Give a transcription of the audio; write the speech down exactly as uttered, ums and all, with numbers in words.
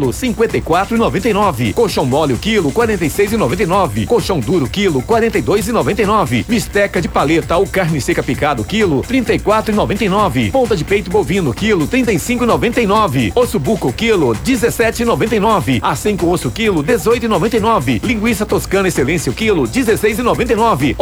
quilo, cinquenta e quatro e noventa e nove. Colchão mole o quilo, quarenta e seis e noventa e nove. Colchão duro quilo, quarenta e dois e noventa e nove. Bisteca de paleta ou carne seca picado quilo, trinta e quatro e noventa e nove. Ponta de peito bovino quilo, trinta e cinco e noventa e nove. Osso buco quilo, dezessete e noventa e nove. A cinco osso quilo, dezoito e noventa e nove. Linguiça toscana excelência o quilo, dezesseis e noventa e nove.